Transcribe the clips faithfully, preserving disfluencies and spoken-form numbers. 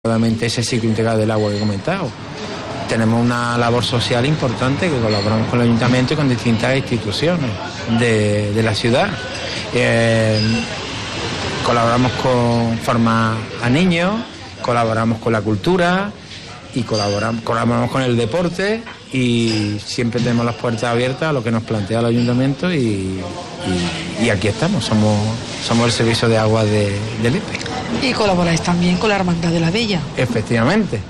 ese ciclo integral del agua que he comentado. Tenemos una labor social importante que colaboramos con el ayuntamiento y con distintas instituciones de, de la ciudad. Eh, colaboramos con Forma a Niños, colaboramos con la cultura y colaboramos, colaboramos con el deporte, y siempre tenemos las puertas abiertas a lo que nos plantea el ayuntamiento, y, y, y aquí estamos, somos, somos el servicio de agua de, de Lepe. Y colaboráis también con la Hermandad de la Bella. Efectivamente.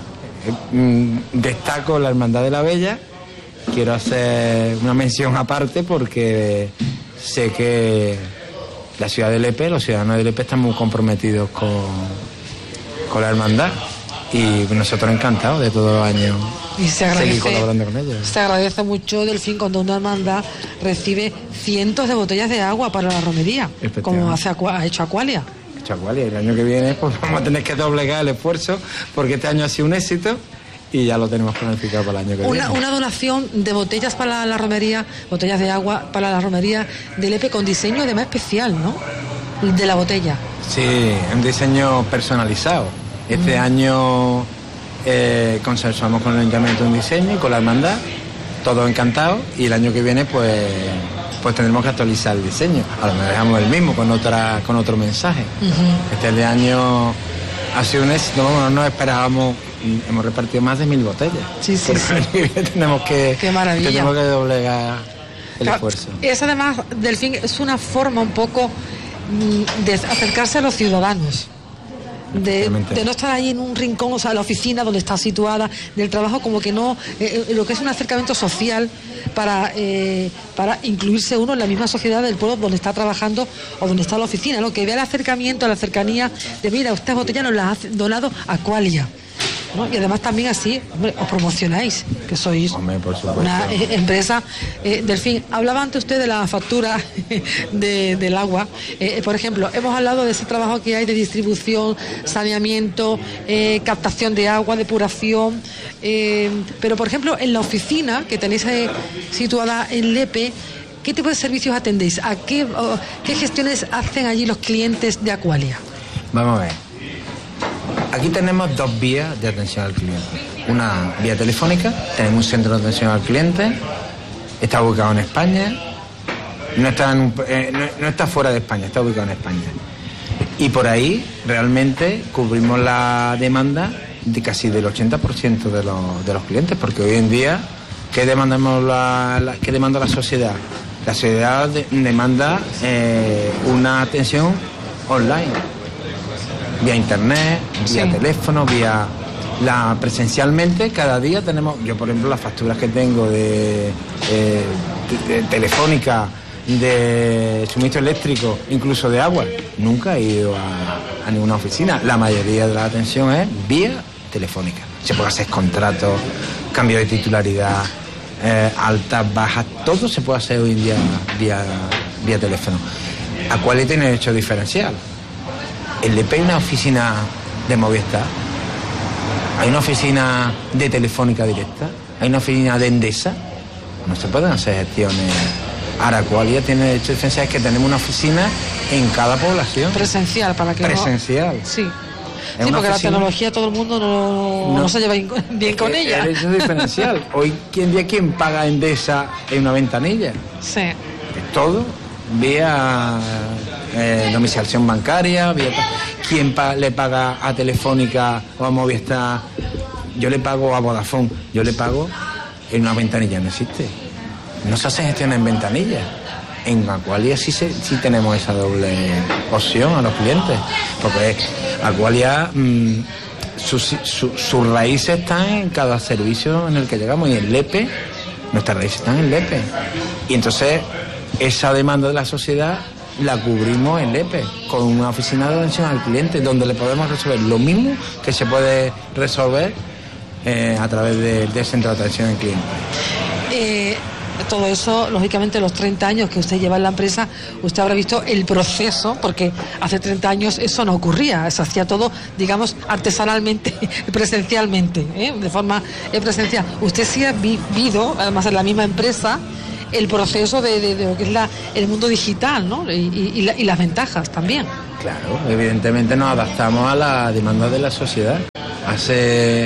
Uh-huh. Destaco la Hermandad de la Bella. Quiero hacer una mención aparte porque sé que la ciudad de Lepe, los ciudadanos de Lepe están muy comprometidos con, con la hermandad, y nosotros encantados de todos los años y se agradece, seguir colaborando con ellos. Se agradece mucho, Delfín, cuando una hermandad recibe cientos de botellas de agua para la romería, como hace, ha hecho Aqualia. Aqualia. El año que viene pues vamos a tener que doblegar el esfuerzo, porque este año ha sido un éxito y ya lo tenemos planificado para el año que una, viene. Una donación de botellas para la romería, botellas de agua para la romería de Lepe, con diseño además especial, ¿no? De la botella. Sí, un diseño personalizado. Este mm. año eh, consensuamos con el ayuntamiento un diseño y con la hermandad, todos encantados, y el año que viene pues pues tendremos que actualizar el diseño. A lo mejor dejamos el mismo con otra con otro mensaje. Uh-huh. Este de año ha sido un éxito, no nos esperábamos, hemos repartido más de mil botellas. Sí, sí, sí. tenemos que Qué maravilla. tenemos que doblegar el claro, esfuerzo. Es además, Delfín, es una forma un poco de acercarse a los ciudadanos. De, de no estar ahí en un rincón, o sea, la oficina donde está situada, del trabajo, como que no, eh, lo que es un acercamiento social para eh, para incluirse uno en la misma sociedad del pueblo donde está trabajando o donde está la oficina, ¿no? Que vea el acercamiento, la cercanía de, mira, estas botellas nos las ha donado Aqualia, ¿no? Y además también así, hombre, os promocionáis, que sois hombre, por una eh, empresa. eh, Delfín, hablaba antes usted de la factura de, del agua. Eh, por ejemplo, hemos hablado de ese trabajo que hay de distribución, saneamiento, eh, captación de agua, depuración, eh, pero por ejemplo en la oficina que tenéis eh, situada en Lepe, ¿qué tipo de servicios atendéis? ¿A qué, oh, qué gestiones hacen allí los clientes de Aqualia? Vamos a ver. Aquí tenemos dos vías de atención al cliente. Una vía telefónica, tenemos un centro de atención al cliente, está ubicado en España, no está, en un, eh, no, no está fuera de España, está ubicado en España. Y por ahí realmente cubrimos la demanda de casi del ochenta por ciento de los, de los clientes, porque hoy en día, ¿qué demandamos la, la, qué demanda la sociedad? La sociedad de, demanda eh, una atención online. Vía internet, vía sí. teléfono, vía la presencialmente. Cada día tenemos, yo por ejemplo las facturas que tengo de, eh, de, de telefónica, de suministro eléctrico, incluso de agua, nunca he ido a, a ninguna oficina. La mayoría de la atención es vía telefónica. Se puede hacer contratos, cambio de titularidad, eh, altas, bajas, todo se puede hacer hoy en día vía, vía teléfono. Aqualia tiene hecho diferencial. En Lepe hay una oficina de Movistar, hay una oficina de Telefónica Directa, hay una oficina de Endesa. No se pueden hacer gestiones. Ahora Aqualia tiene hecho diferencial, es que tenemos una oficina en cada población. Presencial, para que Presencial. No... Sí. Es sí, porque oficina... la tecnología todo el mundo no, no. no se lleva bien con es ella. Es diferencial. Hoy, ¿quién día quién paga Endesa en una ventanilla? Sí. Es todo vía eh, domiciliación bancaria, vía... ¿Quién pa- le paga a Telefónica o a Movistar? Yo le pago a Vodafone, yo le pago en una ventanilla, no existe. No se hace gestión en ventanilla. En Aqualia sí, se, sí tenemos esa doble opción a los clientes, porque Aqualia, mmm, sus su, su raíces están en cada servicio en el que llegamos, y en Lepe, nuestras raíces están en Lepe. Y entonces esa demanda de la sociedad la cubrimos en Lepe, con una oficina de atención al cliente, donde le podemos resolver lo mismo que se puede resolver eh, a través de, del centro de atención al cliente. Eh, todo eso, lógicamente, los treinta años que usted lleva en la empresa, usted habrá visto el proceso, porque hace treinta años eso no ocurría, se hacía todo, digamos, artesanalmente, presencialmente, ¿eh? de forma eh, presencial. Usted sí ha vivido, además en la misma empresa, el proceso de, de, de lo que es la, el mundo digital, ¿no? Y, y, y, la, y las ventajas también. Claro, evidentemente nos adaptamos a la demanda de la sociedad. Hace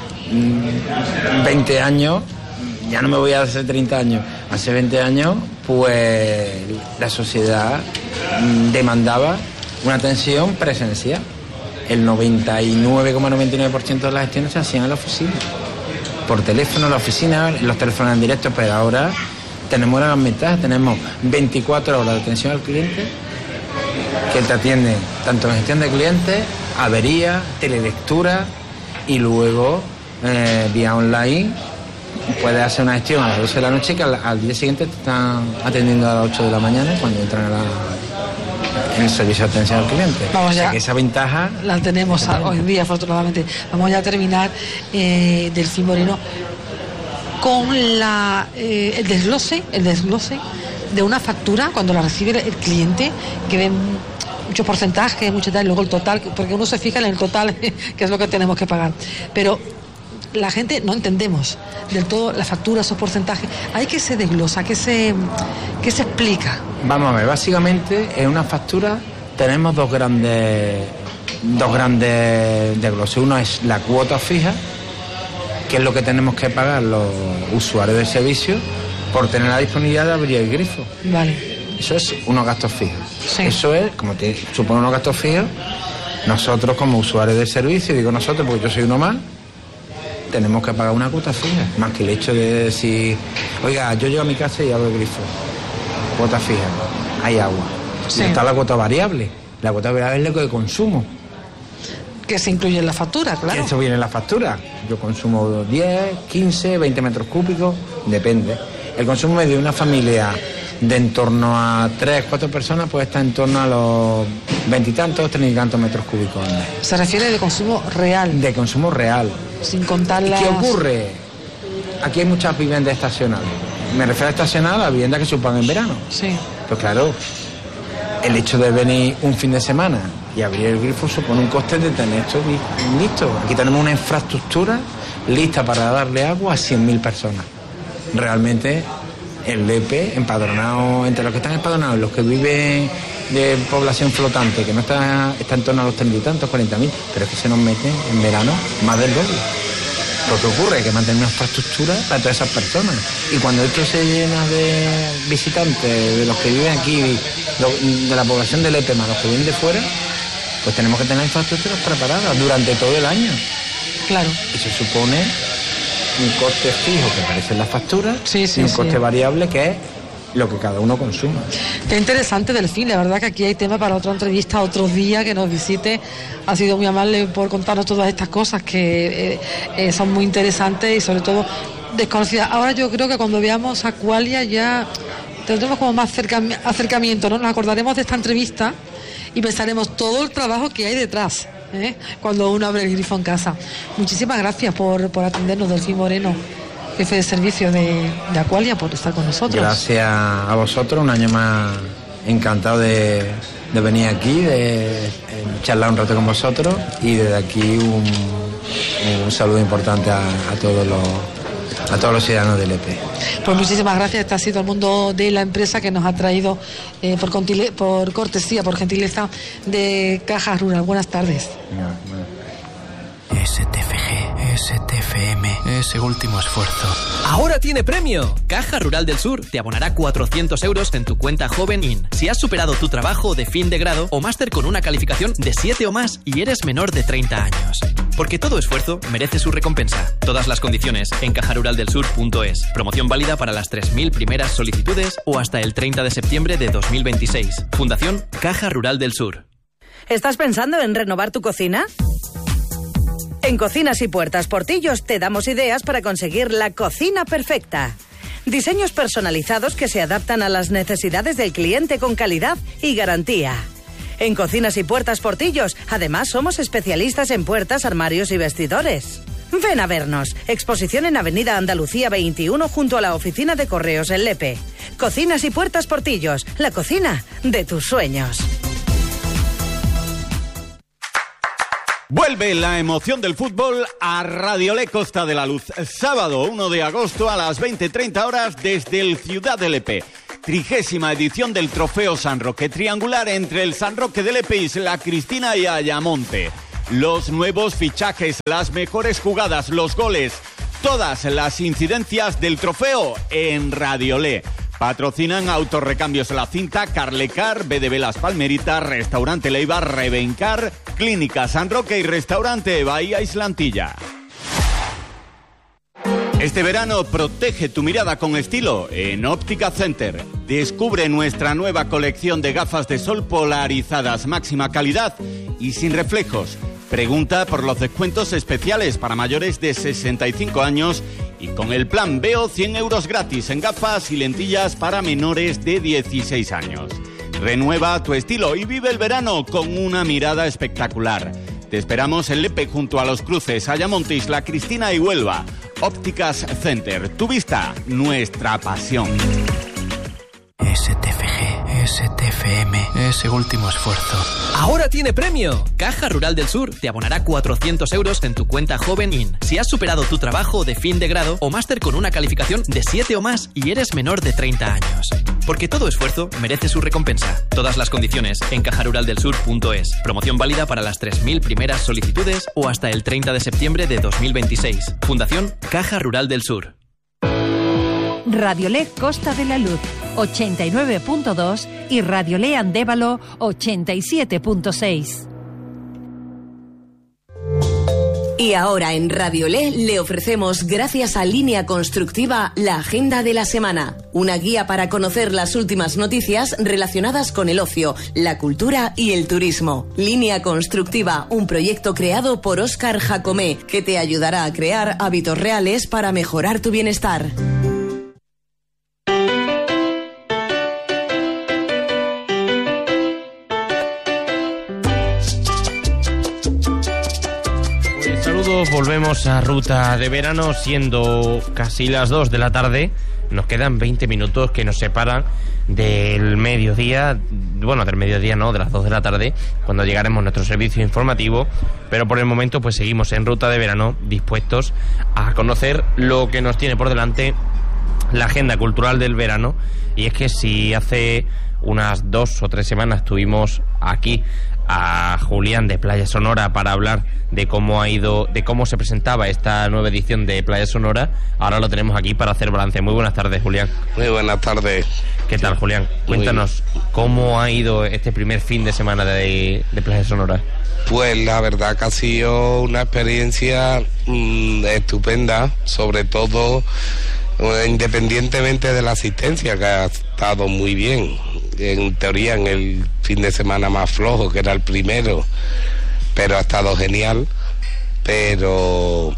mmm, veinte años, ya no me voy a hace treinta años, hace veinte años, pues la sociedad mmm, demandaba una atención presencial. El noventa y nueve coma noventa y nueve por ciento de las gestiones se hacían en la oficina. Por teléfono en la oficina, los teléfonos en directo, pero ahora tenemos una gran ventaja, tenemos veinticuatro horas de atención al cliente, que te atienden tanto en gestión de clientes, avería, telelectura, y luego eh, vía online puedes hacer una gestión a las doce de la noche que al, al día siguiente te están atendiendo a las ocho de la mañana cuando entran a la, en el servicio de atención al cliente. Vamos, o sea, ya que esa ventaja la tenemos a, hoy en día, afortunadamente. Vamos ya a terminar, eh, Delfín Moreno, con la eh, el desglose, el desglose de una factura cuando la recibe el cliente, que ven muchos porcentajes, mucho tal, y luego el total, porque uno se fija en el total, que es lo que tenemos que pagar. Pero la gente no entendemos del todo la factura, esos porcentajes. Hay que se desglosa, que se, que se explica. Vamos a ver, básicamente en una factura tenemos dos grandes dos grandes desgloses. Uno es la cuota fija, que es lo que tenemos que pagar los usuarios del servicio por tener la disponibilidad de abrir el grifo. Vale. Eso es unos gastos fijos. Sí. Eso es, como te supone unos gastos fijos, nosotros como usuarios del servicio, digo nosotros porque yo soy uno más, tenemos que pagar una cuota fija, más que el hecho de decir, oiga, yo llego a mi casa y abro el grifo. Cuota fija, hay agua. Sí. Y está la cuota variable. La cuota variable es lo que consumo. Que se incluye en la factura, claro. Que eso viene en la factura. Yo consumo diez, quince, veinte metros cúbicos, depende. El consumo medio de una familia de en torno a tres, cuatro personas puede estar en torno a los veintitantos, treinta y tantos metros cúbicos. Se refiere de consumo real. De consumo real. Sin contar las... ¿Qué ocurre? Aquí hay muchas viviendas estacionales. Me refiero a estacional a viviendas que se ocupan en verano. Sí. Pues claro, el hecho de venir un fin de semana y abrir el grifo supone un coste de tener esto listo. Aquí tenemos una infraestructura lista para darle agua a cien mil personas. Realmente el L E P empadronado, entre los que están empadronados y los que viven de población flotante, que no está, está en torno a los treinta y tantos, cuarenta mil, pero es que se nos meten en verano más del doble. Lo que ocurre es que mantener una infraestructura para todas esas personas. Y cuando esto se llena de visitantes, de los que viven aquí, de la población del E P E más los que vienen de fuera, pues tenemos que tener infraestructuras preparadas durante todo el año. Claro. Y se supone un coste fijo que aparece en la factura, sí, sí, y un sí. coste variable que es lo que cada uno consuma. Qué interesante, Delfín. La verdad que aquí hay tema para otra entrevista, otro día que nos visite. Ha sido muy amable por contarnos todas estas cosas que eh, eh, son muy interesantes y sobre todo desconocidas. Ahora yo creo que cuando veamos Aqualia ya tendremos como más acercami- acercamiento, ¿no? Nos acordaremos de esta entrevista y pensaremos todo el trabajo que hay detrás, ¿eh? Cuando uno abre el grifo en casa. Muchísimas gracias por, por atendernos, Delfín Moreno, jefe de servicio de, de Aqualia, por estar con nosotros. Gracias a vosotros, un año más encantado de, de venir aquí, de, de charlar un rato con vosotros, y desde aquí un, un saludo importante a, a todos los a todos los ciudadanos del E P E. Pues muchísimas gracias. Este ha sido el mundo de la empresa que nos ha traído eh, por, contile, por cortesía, por gentileza de Caja Rural. Buenas tardes. Venga, bueno. S T F G, S T F M, ese último esfuerzo. ¡Ahora tiene premio! Caja Rural del Sur te abonará cuatrocientos euros en tu cuenta Joven In si has superado tu trabajo de fin de grado o máster con una calificación de siete o más y eres menor de treinta años. Porque todo esfuerzo merece su recompensa. Todas las condiciones en caja rural del sur punto es. Promoción válida para las tres mil primeras solicitudes o hasta el treinta de septiembre de dos mil veintiséis. Fundación Caja Rural del Sur. ¿Estás pensando en renovar tu cocina? En Cocinas y Puertas Portillos te damos ideas para conseguir la cocina perfecta. Diseños personalizados que se adaptan a las necesidades del cliente con calidad y garantía. En Cocinas y Puertas Portillos, además, somos especialistas en puertas, armarios y vestidores. Ven a vernos. Exposición en Avenida Andalucía veintiuno junto a la oficina de correos en Lepe. Cocinas y Puertas Portillos, la cocina de tus sueños. Vuelve la emoción del fútbol a Radiolé Costa de la Luz. Sábado uno de agosto a las veinte treinta horas desde el Ciudad de Lepe. Trigésima edición del Trofeo San Roque. Triangular entre el San Roque de Lepe, Isla Cristina y Ayamonte. Los nuevos fichajes, las mejores jugadas, los goles, todas las incidencias del trofeo en Radiolé. Patrocinan Autorrecambios La Cinta, Carlecar, B D B Las Palmeritas, Restaurante Leiva, Revencar, Clínica San Roque y Restaurante Bahía Islantilla. Este verano protege tu mirada con estilo en Óptica Center. Descubre nuestra nueva colección de gafas de sol polarizadas, máxima calidad y sin reflejos. Pregunta por los descuentos especiales para mayores de sesenta y cinco años y con el plan Veo cien euros gratis en gafas y lentillas para menores de dieciséis años. Renueva tu estilo y vive el verano con una mirada espectacular. Te esperamos en Lepe junto a los cruces Ayamonte, Isla Cristina y Huelva. Ópticas Center, tu vista, nuestra pasión. S T F G, S T F M, ese último esfuerzo. ¡Ahora tiene premio! Caja Rural del Sur te abonará cuatrocientos euros en tu cuenta Joven In si has superado tu trabajo de fin de grado o máster con una calificación de siete o más y eres menor de treinta años. Porque todo esfuerzo merece su recompensa. Todas las condiciones en caja rural del sur punto es. Promoción válida para las tres mil primeras solicitudes o hasta el treinta de septiembre de dos mil veintiséis. Fundación Caja Rural del Sur. Radiolé Costa de la Luz ochenta y nueve punto dos y Radiolé Andévalo ochenta y siete punto seis. Y ahora en Radiolé le ofrecemos, gracias a Línea Constructiva, la Agenda de la Semana. Una guía para conocer las últimas noticias relacionadas con el ocio, la cultura y el turismo. Línea Constructiva, un proyecto creado por Óscar Jacomé, que te ayudará a crear hábitos reales para mejorar tu bienestar. Volvemos a Ruta de Verano, siendo casi las dos de la tarde. Nos quedan veinte minutos que nos separan del mediodía, bueno, del mediodía no, de las dos de la tarde, cuando llegaremos a nuestro servicio informativo. Pero por el momento pues seguimos en Ruta de Verano, dispuestos a conocer lo que nos tiene por delante la agenda cultural del verano. Y es que si hace unas dos o tres semanas tuvimos aquí a Julián de Playa Sonora para hablar de cómo ha ido, de cómo se presentaba esta nueva edición de Playa Sonora, ahora lo tenemos aquí para hacer balance. Muy buenas tardes, Julián. Muy buenas tardes. ¿Qué tal, Julián? Cuéntanos, ¿cómo ha ido este primer fin de semana de, de Playa Sonora? Pues la verdad que ha sido una experiencia mmm, estupenda, sobre todo independientemente de la asistencia, que ha estado muy bien. En teoría en el fin de semana más flojo, que era el primero, pero ha estado genial. Pero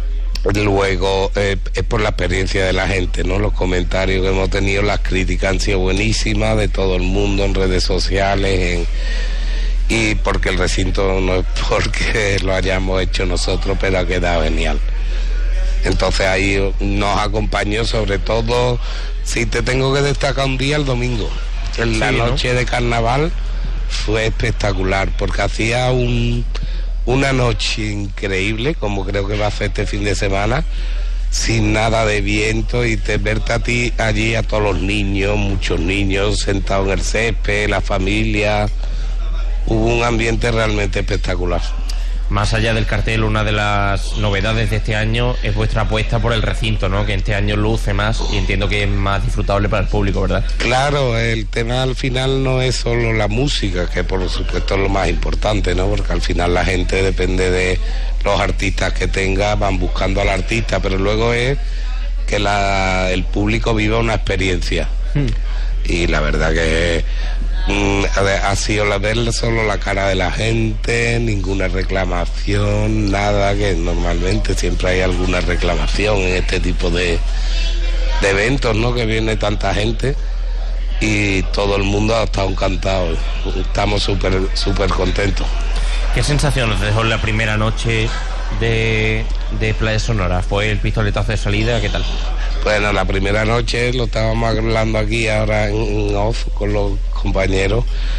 luego eh, es por la experiencia de la gente, ¿no? Los comentarios que hemos tenido, las críticas han sido buenísimas de todo el mundo en redes sociales, en, y porque el recinto no es porque lo hayamos hecho nosotros, pero ha quedado genial. Entonces ahí nos acompañó, sobre todo, si te tengo que destacar un día, el domingo. En la sí, noche ¿no? de carnaval fue espectacular, porque hacía un, una noche increíble, como creo que va a ser este fin de semana, sin nada de viento, y te verte a ti allí, a todos los niños, muchos niños sentados en el césped, la familia. Hubo un ambiente realmente espectacular. Más allá del cartel, una de las novedades de este año es vuestra apuesta por el recinto, ¿no? Que este año luce más y entiendo que es más disfrutable para el público, ¿verdad? Claro, el tema al final no es solo la música, que por supuesto es lo más importante, ¿no? Porque al final la gente, depende de los artistas que tenga, van buscando al artista, pero luego es que la, el público viva una experiencia. Hmm. Y la verdad que mm, ha sido la ver solo la cara de la gente, ninguna reclamación, nada, que normalmente siempre hay alguna reclamación en este tipo de, de eventos, ¿no? Que viene tanta gente y todo el mundo ha estado encantado. Estamos súper súper contentos. ¿Qué sensación os dejó la primera noche de, de Playa Sonora? ¿Fue el pistoletazo de salida? ¿Qué tal? Bueno, la primera noche lo estábamos hablando aquí ahora en off con los compañeros,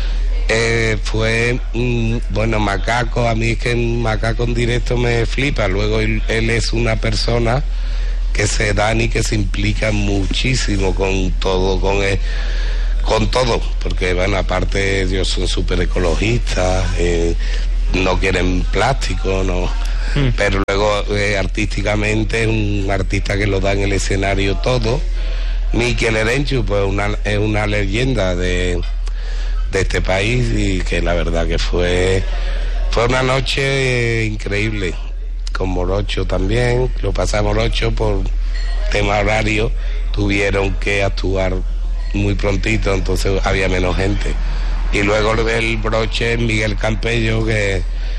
Eh, fue, mm, bueno, Macaco, a mí es que en Macaco en directo me flipa. Luego él, él es una persona que se dan y que se implica muchísimo con todo, con el, con todo, porque bueno, aparte ellos son súper ecologistas, eh, no quieren plástico, no, mm. pero luego eh, artísticamente es un artista que lo da en el escenario todo. Mikel Erenchu, pues una, es una leyenda de de este país y que la verdad que fue fue una noche eh, increíble, con Morocho también, lo pasamos Morocho por tema horario, tuvieron que actuar muy prontito, entonces había menos gente. Y luego el broche Miguel Campello, que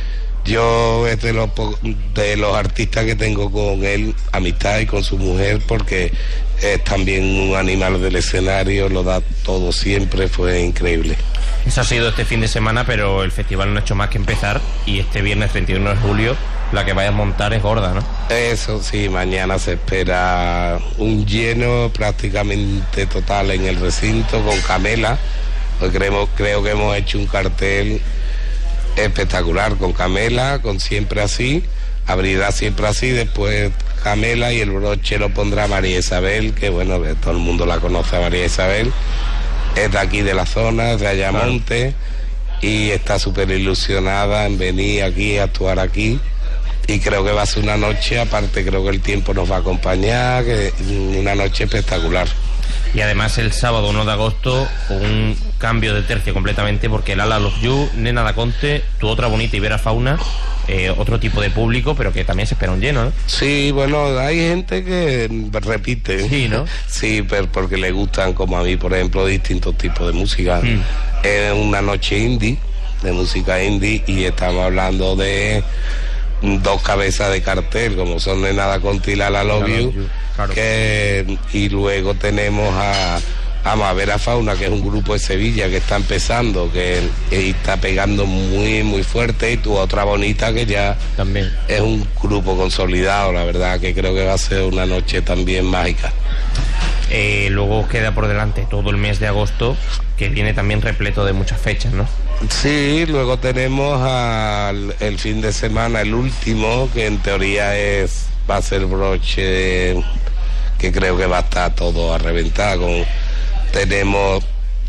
yo es de los, de los artistas que tengo con él amistad y con su mujer, porque es también un animal del escenario, lo da todo siempre, fue increíble. Eso ha sido este fin de semana, pero el festival no ha hecho más que empezar y este viernes treinta y uno de julio la que vayas a montar es gorda, ¿no? Eso sí, mañana se espera un lleno prácticamente total en el recinto con Camela, pues creemos, creo que hemos hecho un cartel espectacular con Camela, con Siempre Así, abrirá Siempre Así, después Camela y el broche lo pondrá María Isabel, que bueno, todo el mundo la conoce a María Isabel, es de aquí de la zona, es de Ayamonte, claro. Y está súper ilusionada en venir aquí a actuar aquí, y creo que va a ser una noche, aparte creo que el tiempo nos va a acompañar, que una noche espectacular. Y además el sábado uno de agosto un cambio de tercio completamente, porque el Ala Love You, Nena da Conte, Tu Otra Bonita y Vera Fauna, eh, otro tipo de público, pero que también se espera un lleno, ¿no? Sí, bueno, hay gente que repite. Sí, ¿no? Sí, pero porque le gustan, como a mí, por ejemplo, distintos tipos de música. Mm. Es una noche indie, de música indie, y estamos hablando de dos cabezas de cartel, como son Nena da Conte y la Ala Love You. Claro. Que, y luego tenemos a, a Vera Fauna, que es un grupo de Sevilla que está empezando, que, que está pegando muy muy fuerte, y Tu Otra Bonita, que ya también es un grupo consolidado, la verdad que creo que va a ser una noche también mágica. Eh, luego queda por delante todo el mes de agosto, que viene también repleto de muchas fechas, ¿no? Sí, luego tenemos al, el fin de semana, el último, que en teoría es va a ser broche, que creo que va a estar todo a reventar. Con, tenemos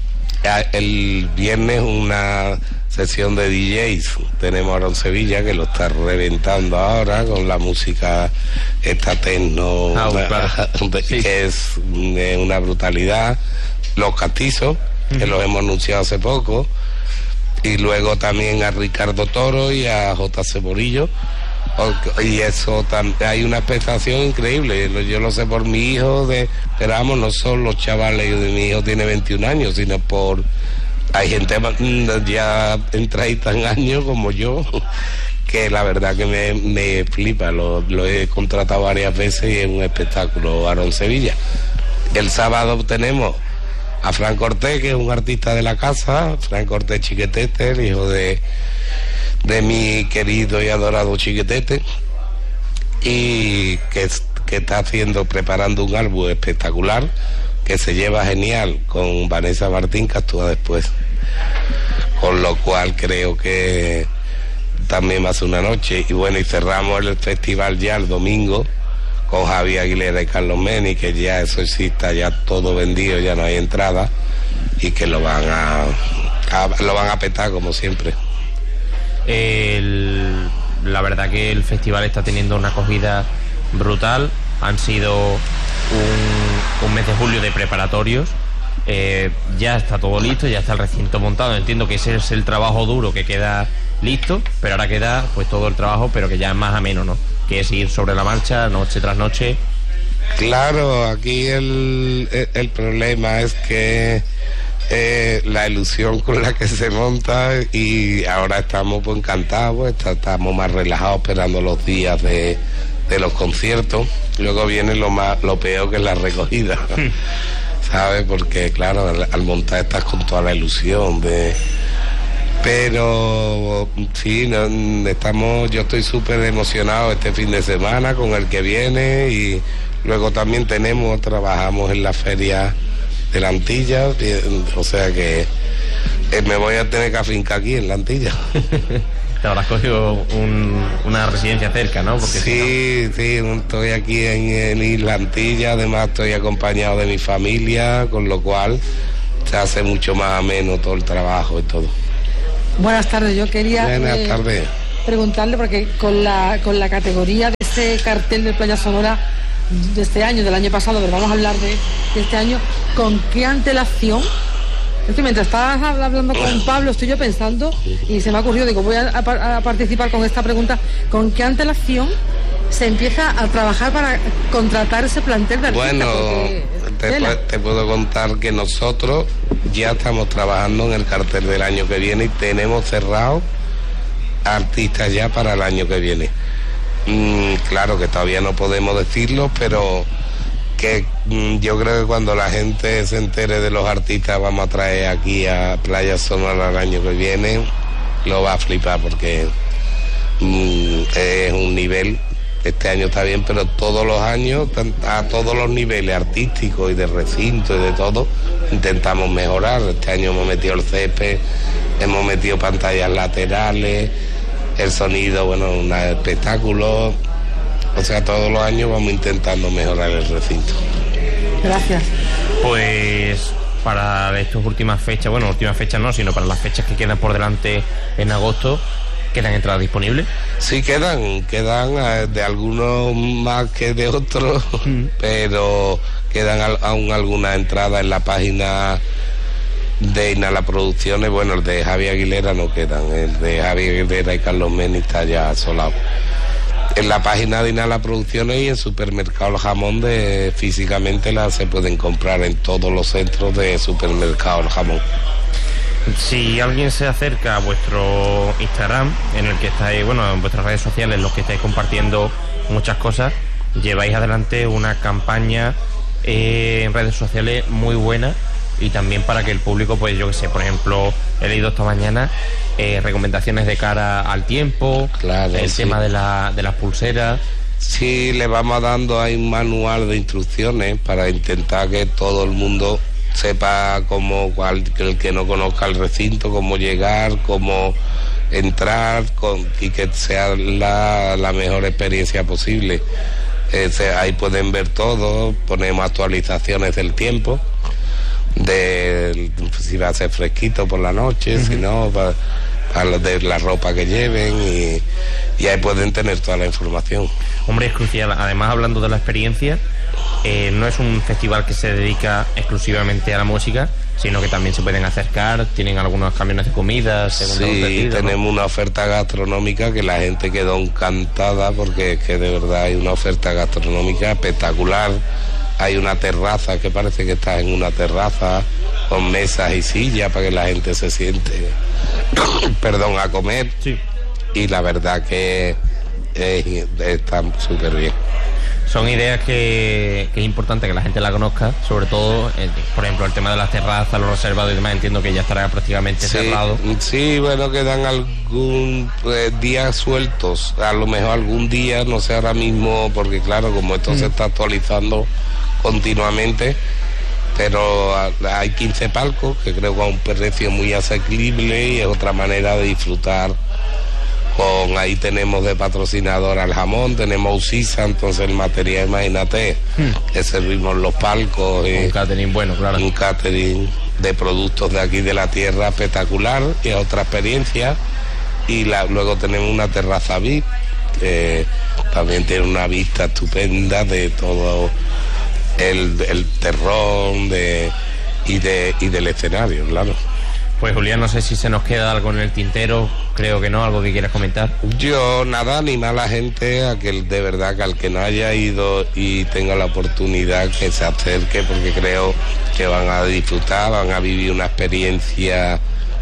el viernes una sesión de D Js, tenemos a Aaron Sevilla, que lo está reventando ahora con la música esta techno, ah, claro. Sí. Que es una brutalidad. Los Castizos, uh-huh. que los hemos anunciado hace poco, y luego también a Ricardo Toro y a J C Morillo. Y eso también, hay una expectación increíble, yo lo sé por mi hijo, de, pero vamos, no son los chavales, de mi hijo tiene veintiún años, sino por, hay gente ya en treinta años como yo, que la verdad que me, me flipa, lo, lo he contratado varias veces y es un espectáculo. Aaron Sevilla. El sábado tenemos a Fran Cortés, que es un artista de la casa, Fran Cortés Chiquetete, el hijo de de mi querido y adorado Chiquetete, y que, que está haciendo, preparando un álbum espectacular, que se lleva genial con Vanessa Martín, que actúa después, con lo cual creo que también va a ser una noche. Y bueno, y cerramos el festival ya el domingo con Javier Aguilera y Carlos Meni, que ya eso sí está ya todo vendido, ya no hay entrada, y que lo van a, a lo van a petar como siempre. El, la verdad que el festival está teniendo una acogida brutal. Han sido un, un mes de julio de preparatorios. Eh, ya está todo listo, ya está el recinto montado. Entiendo que ese es el trabajo duro que queda listo, pero ahora queda pues todo el trabajo, pero que ya es más ameno, ¿no? Que es ir sobre la marcha noche tras noche. Claro, aquí el, el, el problema es que Eh, la ilusión con la que se monta, y ahora estamos pues encantados, estamos más relajados esperando los días de, de los conciertos. Luego viene lo más lo peor, que es la recogida, ¿sabes? Porque claro, al, al montar estás con toda la ilusión de, pero sí, no, estamos, yo estoy súper emocionado este fin de semana con el que viene, y luego también tenemos, trabajamos en la feria de la Antilla, o sea que Eh, me voy a tener que afincar aquí en la Antilla. Te habrás cogido un, una residencia cerca, ¿no? Porque sí, si no... sí, estoy aquí en, en Isla Antilla, además estoy acompañado de mi familia, con lo cual se hace mucho más ameno todo el trabajo y todo. Buenas tardes, yo quería Buenas eh, tardes. preguntarle, porque con la, con la categoría de este cartel de Playa Sonora de este año, del año pasado, pero vamos a hablar de, de este año, ¿con qué antelación? Es que mientras estabas hablando con Pablo, estoy yo pensando y se me ha ocurrido, digo, voy a, a, a participar con esta pregunta. ¿Con qué antelación se empieza a trabajar para contratar ese plantel de artistas? Bueno, te, te puedo contar que nosotros ya estamos trabajando en el cartel del año que viene y tenemos cerrado artistas ya para el año que viene. Mm, claro que todavía no podemos decirlo, pero... que mm, yo creo que cuando la gente se entere de los artistas vamos a traer aquí a Playa Sonora el año que viene, lo va a flipar porque mm, es un nivel, este año está bien, pero todos los años, a todos los niveles artísticos y de recinto y de todo, intentamos mejorar. Este año hemos metido el césped, hemos metido pantallas laterales, el sonido, bueno, un espectáculo. O sea, todos los años vamos intentando mejorar el recinto. Gracias. Pues para estas últimas fechas, bueno, últimas fechas no, sino para las fechas que quedan por delante en agosto, ¿quedan entradas disponibles? Sí, quedan, quedan de algunos más que de otros, mm. pero quedan aún algunas entradas en la página de Inhala Producciones. Bueno, el de Javier Aguilera no quedan, el de Javier Aguilera y Carlos Meni está ya solado. En la página de Inhala Producciones y en Supermercado El Jamón de, físicamente las se pueden comprar en todos los centros de Supermercado El Jamón. Si alguien se acerca a vuestro Instagram, en el que estáis, bueno, en vuestras redes sociales, en los que estáis compartiendo muchas cosas, lleváis adelante una campaña eh, en redes sociales muy buena, y también para que el público, pues yo que sé, por ejemplo, he leído esta mañana eh, recomendaciones de cara al tiempo, claro, el sí. tema de, la, de las pulseras. Sí, le vamos dando ahí un manual de instrucciones para intentar que todo el mundo sepa cómo, cual, el que no conozca el recinto, cómo llegar, cómo entrar con, y que sea la, la mejor experiencia posible. Eh, se, ahí pueden ver todo, ponemos actualizaciones del tiempo, de si va a ser fresquito por la noche, uh-huh. si no, para, para de la ropa que lleven, y, y ahí pueden tener toda la información. Hombre, es crucial. Además, hablando de la experiencia, eh, no es un festival que se dedica exclusivamente a la música, sino que también se pueden acercar, tienen algunos camiones de comida, según sí, entendido, tenemos ¿no? una oferta gastronómica que la gente quedó encantada, porque es que de verdad hay una oferta gastronómica espectacular. Hay una terraza que parece que está en una terraza con mesas y sillas para que la gente se siente, perdón, a comer. Sí. Y la verdad que eh, está súper bien. Son ideas que, que es importante que la gente la conozca, sobre todo, eh, por ejemplo, el tema de las terrazas, los reservados y demás, entiendo que ya estará prácticamente sí, cerrado. Sí, bueno, quedan algún eh, días sueltos, a lo mejor algún día, no sé ahora mismo, porque claro, como esto mm. se está actualizando continuamente, pero hay quince palcos que creo que a un precio muy asequible y es otra manera de disfrutar. Con ahí tenemos de patrocinador al jamón, tenemos Usisa, entonces el material, imagínate, hmm. que servimos los palcos. Un catering bueno, claro. Un catering de productos de aquí de la tierra espectacular, y es otra experiencia. Y la, luego tenemos una terraza V I P, que también tiene una vista estupenda de todo el, el terrón de, y, de, y del escenario, claro. Pues Julián, no sé si se nos queda algo en el tintero, creo que no, algo que quieras comentar. Yo nada, animar a la gente a que de verdad que al que no haya ido y tenga la oportunidad que se acerque, porque creo que van a disfrutar, van a vivir una experiencia,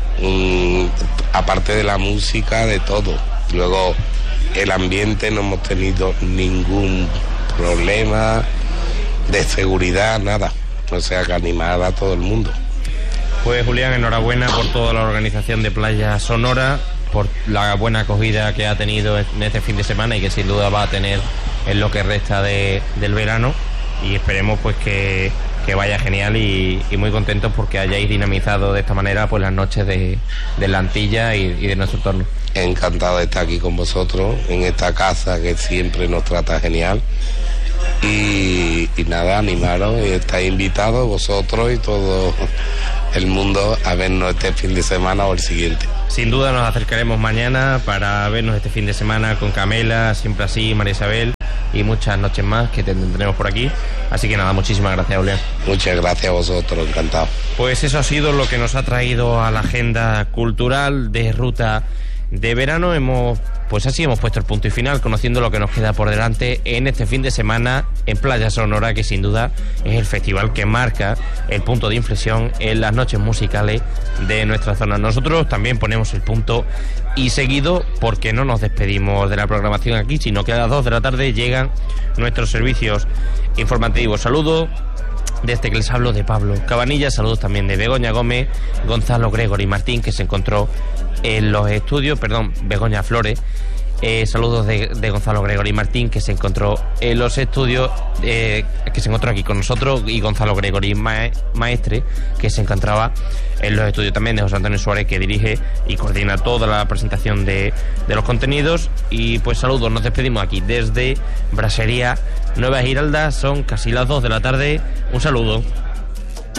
um, aparte de la música, de todo. Luego el ambiente, no hemos tenido ningún problema de seguridad, nada, o sea que animar a todo el mundo. Pues Julián, enhorabuena por toda la organización de Playa Sonora, por la buena acogida que ha tenido en este fin de semana y que sin duda va a tener en lo que resta de, del verano, y esperemos pues que, que vaya genial y, y muy contentos porque hayáis dinamizado de esta manera pues las noches de, de la Antilla y, y de nuestro entorno. Encantado de estar aquí con vosotros en esta casa que siempre nos trata genial. Y, y nada, animaros, y estáis invitados vosotros y todo el mundo a vernos este fin de semana o el siguiente. Sin duda nos acercaremos mañana para vernos este fin de semana con Camela, siempre así, María Isabel y muchas noches más que tendremos por aquí. Así que nada, muchísimas gracias, Julián. Muchas gracias a vosotros, encantado. Pues eso ha sido lo que nos ha traído a la agenda cultural de Ruta de Verano. Hemos, pues así hemos puesto el punto y final, conociendo lo que nos queda por delante en este fin de semana en Playa Sonora, que sin duda es el festival que marca el punto de inflexión en las noches musicales de nuestra zona. Nosotros también ponemos el punto y seguido, porque no nos despedimos de la programación aquí, sino que a las dos de la tarde llegan nuestros servicios informativos. Saludos desde que les hablo de Pablo Cabanillas, saludos también de Begoña Gómez, Gonzalo Gregory Martín, que se encontró en los estudios, perdón, Begoña Flores, eh, saludos de, de Gonzalo Gregory Martín, que se encontró en los estudios, eh, que se encontró aquí con nosotros, y Gonzalo Gregory Ma- Maestre, que se encontraba en los estudios también de José Antonio Suárez, que dirige y coordina toda la presentación de, de los contenidos. Y pues saludos, nos despedimos aquí desde Brasería Nueva Giralda, son casi las dos de la tarde, un saludo.